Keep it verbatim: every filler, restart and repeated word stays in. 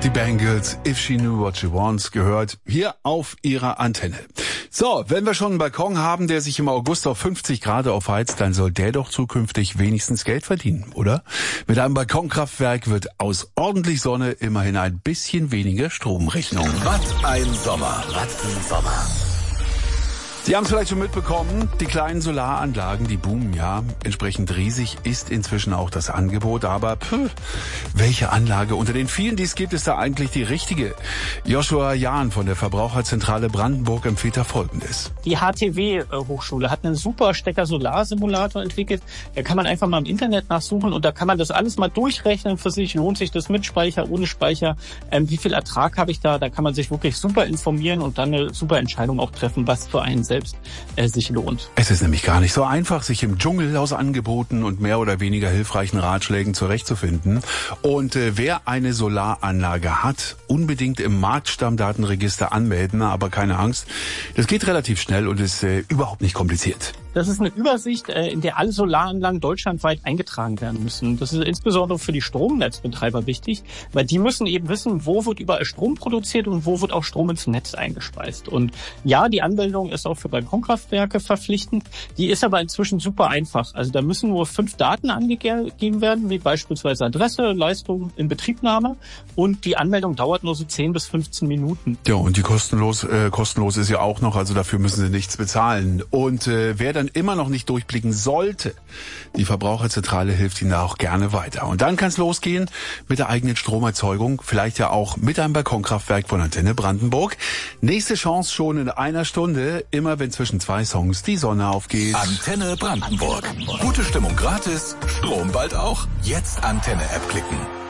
Die Bangles, If She Knew What She Wants, gehört hier auf ihrer Antenne. So, wenn wir schon einen Balkon haben, der sich im August auf fünfzig Grad aufheizt, dann soll der doch zukünftig wenigstens Geld verdienen, oder? Mit einem Balkonkraftwerk wird aus ordentlich Sonne immerhin ein bisschen weniger Stromrechnung. Was ein Sommer, was ein Sommer. Sie haben es vielleicht schon mitbekommen, die kleinen Solaranlagen, die boomen ja. Entsprechend riesig ist inzwischen auch das Angebot. Aber pff, welche Anlage unter den vielen, die es gibt, ist da eigentlich die richtige? Joshua Jahn von der Verbraucherzentrale Brandenburg empfiehlt da Folgendes. Die H T W-Hochschule hat einen super Stecker-Solar-Simulator entwickelt. Da kann man einfach mal im Internet nachsuchen und da kann man das alles mal durchrechnen für sich. Lohnt sich das mit Speicher, ohne Speicher? Ähm, wie viel Ertrag habe ich da? Da kann man sich wirklich super informieren und dann eine super Entscheidung auch treffen, was für einen selbst äh, sich lohnt. Es ist nämlich gar nicht so einfach, sich im Dschungel aus Angeboten und mehr oder weniger hilfreichen Ratschlägen zurechtzufinden. Und äh, wer eine Solaranlage hat, unbedingt im Marktstammdatenregister anmelden, aber keine Angst, das geht relativ schnell und ist äh, überhaupt nicht kompliziert. Das ist eine Übersicht, in der alle Solaranlagen deutschlandweit eingetragen werden müssen. Das ist insbesondere für die Stromnetzbetreiber wichtig, weil die müssen eben wissen, wo wird überall Strom produziert und wo wird auch Strom ins Netz eingespeist. Und ja, die Anmeldung ist auch für Balkonkraftwerke verpflichtend. Die ist aber inzwischen super einfach. Also da müssen nur fünf Daten angegeben werden, wie beispielsweise Adresse, Leistung, Inbetriebnahme. Und die Anmeldung dauert nur so zehn bis fünfzehn Minuten. Ja, und die kostenlos, äh, kostenlos ist ja auch noch, also dafür müssen Sie nichts bezahlen. Und äh, wer dann immer noch nicht durchblicken sollte, die Verbraucherzentrale hilft Ihnen da auch gerne weiter. Und dann kann es losgehen mit der eigenen Stromerzeugung, vielleicht ja auch mit einem Balkonkraftwerk von Antenne Brandenburg. Nächste Chance schon in einer Stunde, immer wenn zwischen zwei Songs die Sonne aufgeht. Antenne Brandenburg. Gute Stimmung gratis, Strom bald auch. Jetzt Antenne-App klicken.